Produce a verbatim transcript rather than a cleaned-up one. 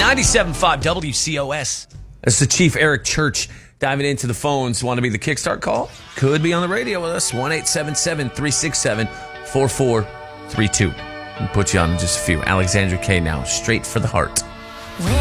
ninety-seven point five W C O S. That's the Chief Eric Church diving into the phones. Want to be the Kickstart call? Could be on the radio with us. one eight seven seven, three six seven, four four three two. We'll put you on in just a few. Alexandra K now, straight for the heart.